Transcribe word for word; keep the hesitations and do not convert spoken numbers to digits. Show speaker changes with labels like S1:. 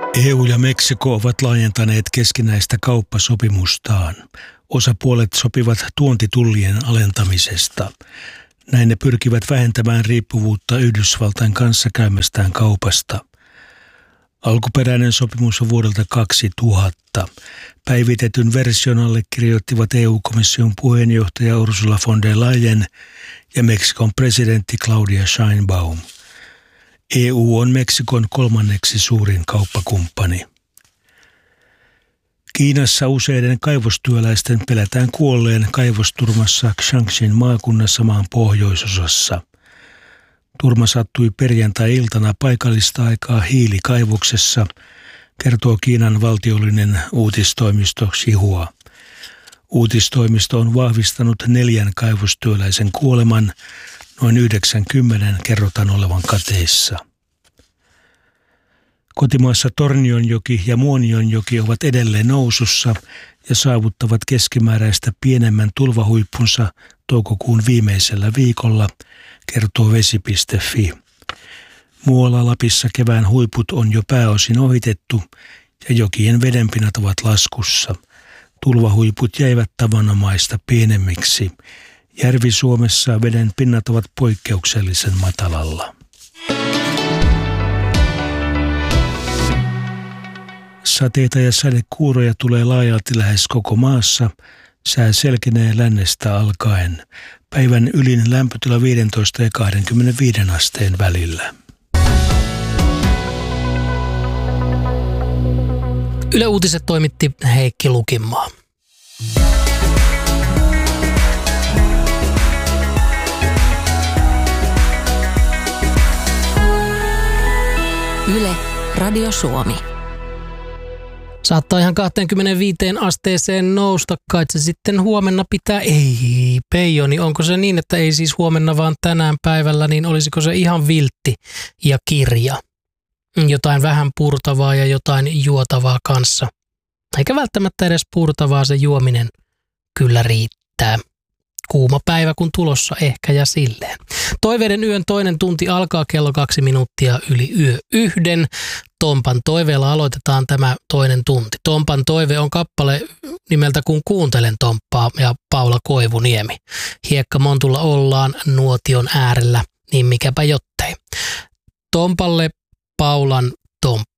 S1: E U ja Meksiko ovat laajentaneet keskinäistä kauppasopimustaan. Osapuolet sopivat tuontitullien alentamisesta. Näin ne pyrkivät vähentämään riippuvuutta Yhdysvaltain kanssa käymästään kaupasta. Alkuperäinen sopimus on vuodelta kaksituhatta. Päivitetyn version allekirjoittivat E U-komission puheenjohtaja Ursula von der Leyen ja Meksikon presidentti Claudia Sheinbaum. E U on Meksikon kolmanneksi suurin kauppakumppani. Kiinassa useiden kaivostyöläisten pelätään kuolleen kaivosturmassa Shaanxin maakunnassa maan pohjoisosassa. Turma sattui perjantai-iltana paikallista aikaa hiilikaivoksessa, kertoo Kiinan valtiollinen uutistoimisto Xinhua. Uutistoimisto on vahvistanut neljän kaivostyöläisen kuoleman, noin yhdeksänkymmentä kerrotaan olevan kateissa. Kotimaassa Tornionjoki ja Muonionjoki ovat edelleen nousussa ja saavuttavat keskimääräistä pienemmän tulvahuippunsa toukokuun viimeisellä viikolla, kertoo vesi piste fi. Muualla Lapissa kevään huiput on jo pääosin ohitettu ja jokien vedenpinnat ovat laskussa. Tulvahuiput jäivät tavanomaista pienemmiksi. Järvi-Suomessa veden pinnat ovat poikkeuksellisen matalalla. Sateita ja sadekuuroja tulee laajalti lähes koko maassa. Sää selkenee lännestä alkaen. Päivän ylin lämpötila viisitoista ja kaksikymmentäviisi asteen välillä.
S2: Yle Uutiset toimitti Heikki Lukinmaa.
S3: Yle Radio Suomi.
S2: Saattaa ihan kaksikymmentäviisi asteeseen nousta, kai se sitten huomenna pitää. Ei, Peijoni, onko se niin, että ei siis huomenna vaan tänään päivällä, niin olisiko se ihan viltti ja kirja? Jotain vähän purtavaa ja jotain juotavaa kanssa. Eikä välttämättä edes purtavaa, se juominen kyllä riittää. Kuuma päivä kun tulossa ehkä ja silleen. Toiveiden yön toinen tunti alkaa kello kaksi minuuttia yli yö yhden. Tompan toiveella aloitetaan tämä toinen tunti. Tompan toive on kappale nimeltä Kun kuuntelen Tomppaa ja Paula Koivuniemi. Hiekkamontulla ollaan nuotion äärellä, niin mikäpä jottei. Tompalle Paulan Tomppa.